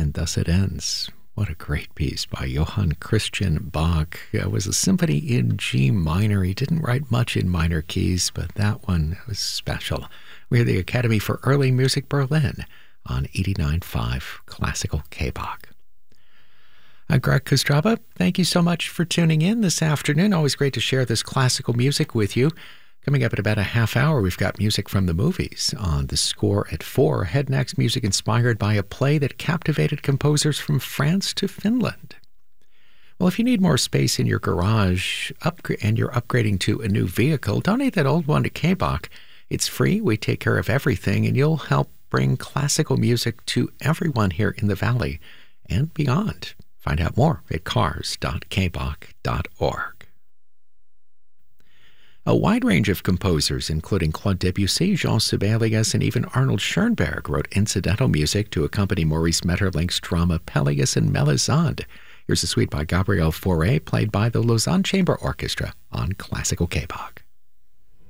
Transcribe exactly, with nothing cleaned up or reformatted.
and thus it ends. What a great piece by Johann Christian Bach. It was a symphony in G minor. He didn't write much in minor keys, but that one was special. We're the Academy for Early Music Berlin on eighty-nine point five Classical K-Bach. I'm Greg Kostraba. Thank you so much for tuning in this afternoon. Always great to share this classical music with you. Coming up in about a half hour, we've got music from the movies. On The Score at four, Head Next, music inspired by a play that captivated composers from France to Finland. Well, if you need more space in your garage upgra- and you're upgrading to a new vehicle, donate that old one to K-Bach. It's free, we take care of everything, and you'll help bring classical music to everyone here in the Valley and beyond. Find out more at cars dot k bach dot org. A wide range of composers, including Claude Debussy, Jean Sibelius, and even Arnold Schoenberg, wrote incidental music to accompany Maurice Maeterlinck's drama Pelléas and Melisande. Here's a suite by Gabriel Fauré, played by the Lausanne Chamber Orchestra on Classical K-Bach.